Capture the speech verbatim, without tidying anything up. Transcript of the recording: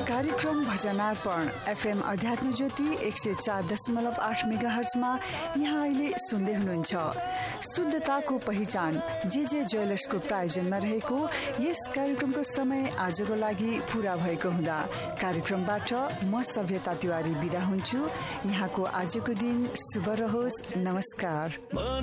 कार्यक्रम भजनार्पण एफएम अध्यात्म ज्योति एक सय चार दशमलव आठ मेगा हर्जमा यहाँ अहिले सुन्दै हुनुहुन्छ। शुद्धताको पहिचान जे जे ज्वेलर्सको प्रायोजनमा रहेको यस कार्यक्रमको समय आजको लागि पूरा भएको हुँदा कार्यक्रमबाट म सभ्यता तिवारी बिदा हुन्छु। यहाँको आजको दिन शुभ रहोस्। नमस्कार।